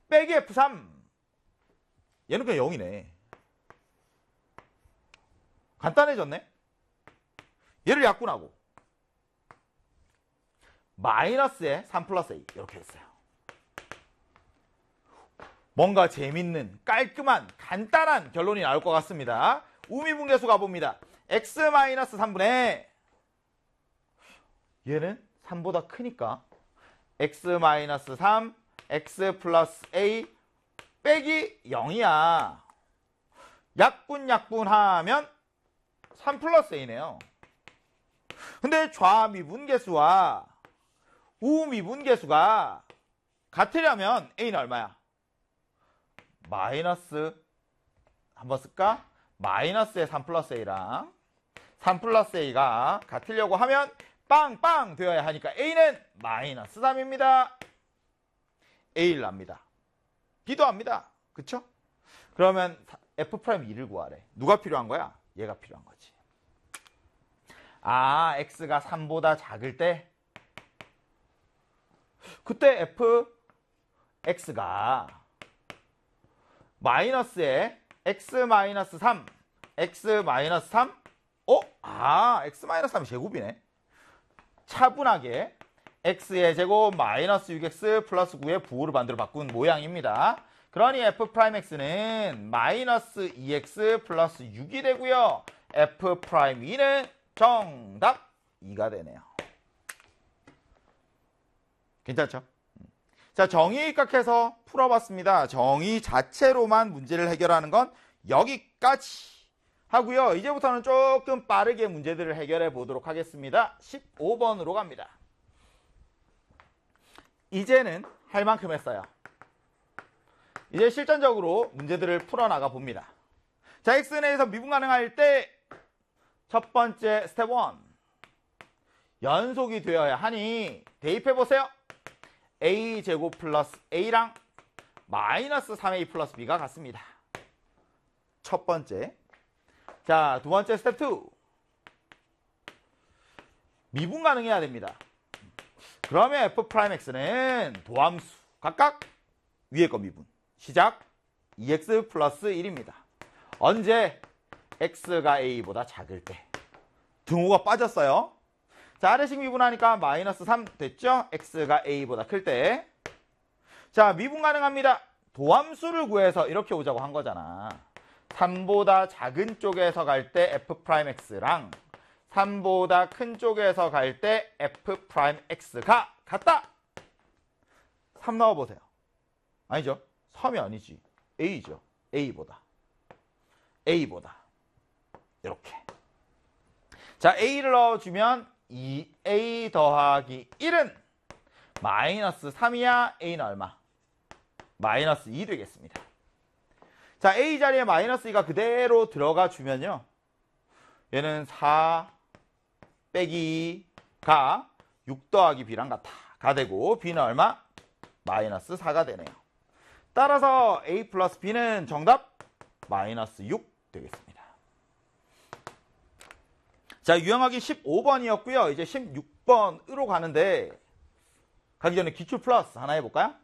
빼기 F3. 얘는 그냥 0이네. 간단해졌네. 얘를 약분하고 마이너스에 3 플러스 A 이렇게 했어요. 뭔가 재밌는 깔끔한 간단한 결론이 나올 것 같습니다. 우미분계수 가봅니다. x-3분의 얘는 3보다 크니까 x-3 x 플러스 A 빼기 0이야. 약분하면 3 플러스 A네요. 근데 좌미분계수와 우미분계수가 같으려면 A는 얼마야? 마이너스 한번 쓸까? 마이너스의 3 플러스 A랑 3 플러스 A가 같으려고 하면 빵빵 되어야 하니까 A는 마이너스 3입니다. A를 납니다. B도 합니다. 그쵸? 그러면 F'2를 구하래. 누가 필요한 거야? 얘가 필요한 거지. 아, X가 3보다 작을 때 그때 X가 마이너스에 x-3 x-3 x-3이 제곱이네. 차분하게 x의 제곱 마이너스 6x 플러스 9의 부호를 반대로 바꾼 모양입니다. 그러니 f'x는 마이너스 2x 플러스 6이 되고요. f'2는 정답 2가 되네요. 괜찮죠? 자, 정의 입각해서 풀어봤습니다. 정의 자체로만 문제를 해결하는 건 여기까지 하고요. 이제부터는 조금 빠르게 문제들을 해결해 보도록 하겠습니다. 15번으로 갑니다. 이제는 할 만큼 했어요. 이제 실전적으로 문제들을 풀어나가 봅니다. 자, x 내에서 미분 가능할 때 첫 번째 스텝 1 연속이 되어야 하니 대입해보세요. a제곱 플러스 a랑 마이너스 3a 플러스 b가 같습니다. 첫 번째. 자, 두 번째 스텝 2 미분 가능해야 됩니다. 그러면 f'x는 도함수 각각 위에 거 미분 시작 2x 플러스 1입니다. 언제? x가 a보다 작을 때. 등호가 빠졌어요. 자, 아래식 미분하니까 마이너스 3 됐죠? x가 a보다 클 때. 자, 미분 가능합니다. 도함수를 구해서 이렇게 오자고 한 거잖아. 3보다 작은 쪽에서 갈 때 f'x랑 3보다 큰 쪽에서 갈 때 f'x가 같다. 3 넣어보세요. 아니죠. 3이 아니지. a죠. a보다. 이렇게. 자, a를 넣어주면 2a 더하기 1은 마이너스 3이야. a는 얼마? 마이너스 2 되겠습니다. 자, a 자리에 마이너스 2가 그대로 들어가 주면요. 얘는 4 빼기 2가 6 더하기 b랑 같아. 가 되고 b는 얼마? 마이너스 4가 되네요. 따라서 a 플러스 b는 정답 마이너스 6 되겠습니다. 자, 유형하기 15번이었고요. 이제 16번으로 가는데 가기 전에 기출 플러스 하나 해볼까요?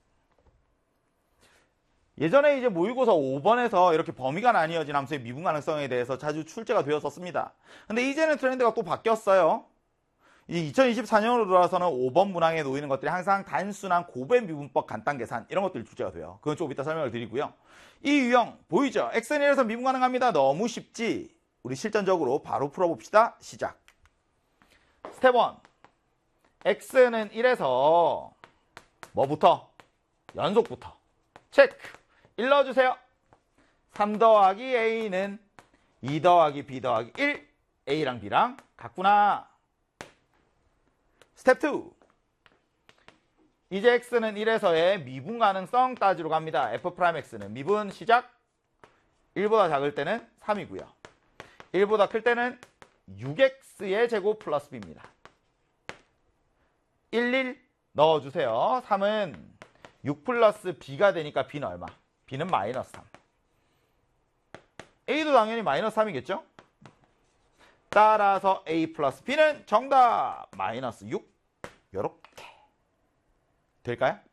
예전에 이제 모의고사 5번에서 이렇게 범위가 나뉘어진 함수의 미분 가능성에 대해서 자주 출제가 되었었습니다. 근데 이제는 트렌드가 또 바뀌었어요. 이제 2024년으로 돌아서는 5번 문항에 놓이는 것들이 항상 단순한 고배 미분법 간단 계산 이런 것들이 출제가 돼요. 그건 조금 이따 설명을 드리고요. 이 유형 보이죠? x는 1에서 미분 가능합니다. 너무 쉽지? 우리 실전적으로 바로 풀어봅시다. 시작. 스텝 1 x는 1에서 뭐부터? 연속부터 체크. 1 넣어주세요. 3 더하기 a는 2 더하기 b 더하기 1 a랑 b랑 같구나. 스텝 2 이제 x는 1에서의 미분 가능성 따지러 갑니다. f'x는 미분 시작. 1보다 작을 때는 3이고요. 1보다 클 때는 6x의 제곱 플러스 b입니다. 1 넣어주세요. 3은 6 플러스 b가 되니까 b는 얼마? b는 마이너스 3. a도 당연히 마이너스 3이겠죠? 따라서 a 플러스 b는 정답 마이너스 6. 요렇게 될까요?